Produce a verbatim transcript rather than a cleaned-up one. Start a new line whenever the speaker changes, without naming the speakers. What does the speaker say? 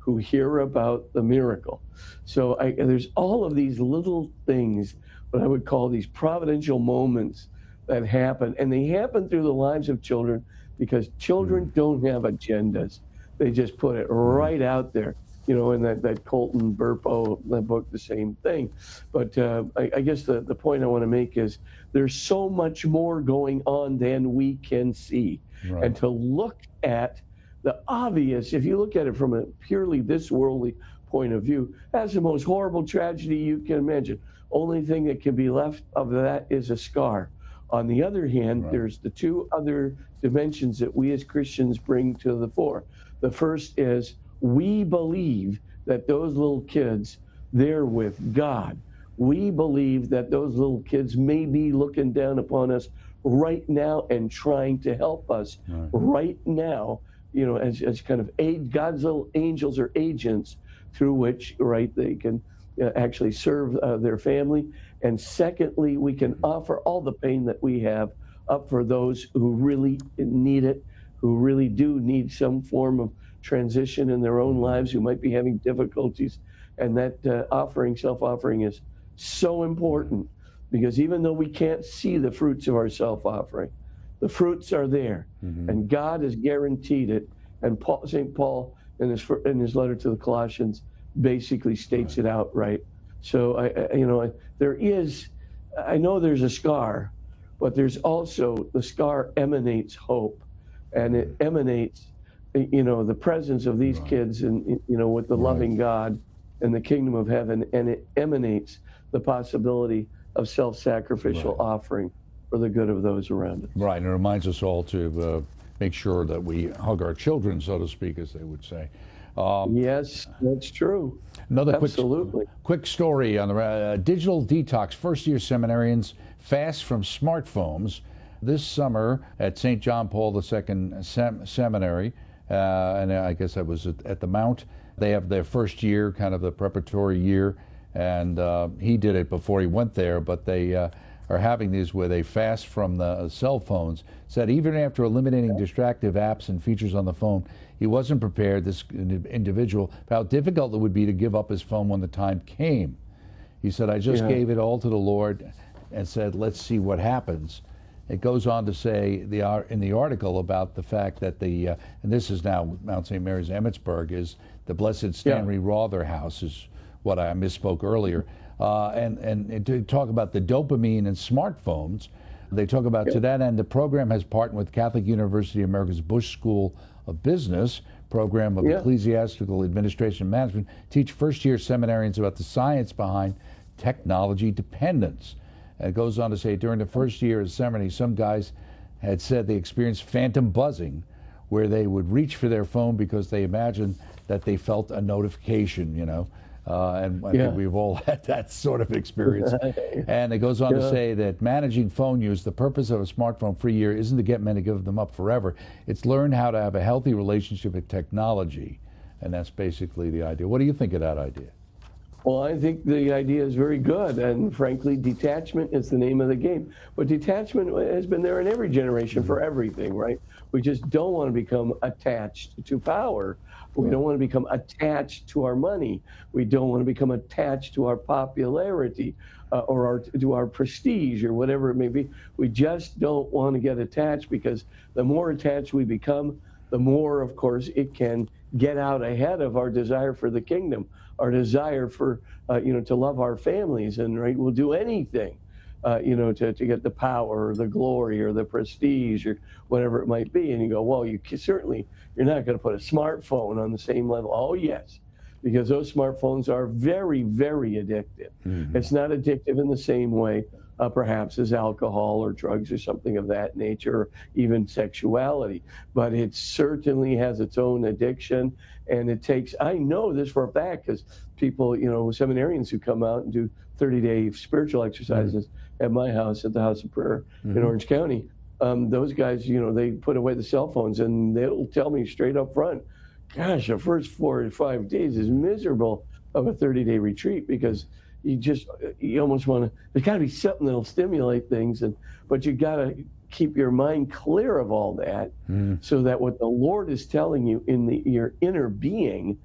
who hear about the miracle. So I, there's all of these little things, what I would call these providential moments that happen, and they happen through the lives of children because children don't have agendas. They just put it
Mhm.
right out there. You know, in that, that Colton Burpo that book, the same thing. But uh, I, I guess the, the point I want to make is there's so much more going on than we can see. And
Right.
to look at the obvious, if you look at it from a purely this worldly point of view, that's the most horrible tragedy you can imagine. Only thing that can be left of that is a scar. On the other hand,
Right.
there's the two other dimensions that we as Christians bring to the fore. The first is we believe that those little kids, they're with God. We believe that those little kids may be looking down upon us right now and trying to help us
Right.
right now, you know, as, as kind of aid, God's little angels or agents through which, right, they can uh, actually serve uh, their family. And secondly, we can offer all the pain that we have up for those who really need it, who really do need some form of transition in their own lives, who might be having difficulties. And that uh, offering, self-offering is so important because even though we can't see the fruits of our self-offering, the fruits are there,
Mhm.
and God has guaranteed it. And Paul, Saint Paul, in his in his letter to the Colossians, basically states
Right.
it outright. So I, I you know, I, there is, I know there's a scar, but there's also the scar emanates hope, and it emanates, you know, the presence of these
Right.
kids, and you know, with the
Right.
loving God and the kingdom of heaven, and it emanates the possibility of self-sacrificial
Right.
offering for the good of those around us.
Right, and it reminds us all to uh, make sure that we hug our children, so to speak, as they would say. Um,
Yes, that's true.
another quick
Absolutely.
quick story on the uh, digital detox. First-year seminarians fast from smartphones this summer at Saint John Paul the Second Sem- Seminary, uh, and I guess that was at, at the Mount. They have their first year, kind of the preparatory year, and uh, he did it before he went there, but they uh, are having these where they fast from the uh, cell phones. Said even after eliminating distractive apps and features on the phone, he wasn't prepared, this individual, for how difficult it would be to give up his phone when the time came. He said, I just
Yeah.
gave it all to the Lord and said, let's see what happens. It goes on to say the in the article about the fact that the, uh, and this is now Mount Saint Mary's Emmitsburg, is the Blessed Stanley Rotherhouse, is what I misspoke earlier. Uh, and, and, and to talk about the dopamine and smartphones, they talk about
Yep.
to that end, the program has partnered with Catholic University of America's Bush School of Business, program of
Yeah.
Ecclesiastical Administration and Management, teach first-year seminarians about the science behind technology dependence. And it goes on to say, during the first year of seminary, some guys had said they experienced phantom buzzing, where they would reach for their phone because they imagined that they felt a notification, you know. Uh, and I
Yeah.
think we've all had that sort of experience. And it goes on to
Yeah.
say that managing phone use, the purpose of a smartphone-free year isn't to get men to give them up forever. It's learn how to have a healthy relationship with technology. And that's basically the idea. What do you think of that idea?
Well, I think the idea is very good, and frankly, detachment is the name of the game. But detachment has been there in every generation for everything, right? We just don't want to become attached to power. We don't want to become attached to our money. We don't want to become attached to our popularity uh, or our, to our prestige or whatever it may be. We just don't want to get attached, because the more attached we become, the more, of course, it can get out ahead of our desire for the kingdom, our desire for, uh, you know, to love our families, and right, we'll do anything, uh, you know, to, to get the power or the glory or the prestige or whatever it might be. And you go, well, you can, certainly, you're not going to put a smartphone on the same level. Oh, yes, because those smartphones are very, very addictive.
Mm-hmm.
It's not addictive in the same way, uh, perhaps, as alcohol or drugs or something of that nature, or even sexuality. But it certainly has its own addiction. And it takes, I know this for a fact, because people, you know, seminarians who come out and do thirty-day spiritual exercises mm-hmm. at my house, at the House of Prayer mm-hmm. in Orange County, um, those guys, you know, they put away the cell phones, and they'll tell me straight up front, gosh, the first four or five days is miserable of a thirty-day retreat, because you just, you almost want to, there's got to be something that'll stimulate things, and but you got to keep your mind clear of all that, mm. so that what the Lord is telling you in the, your inner being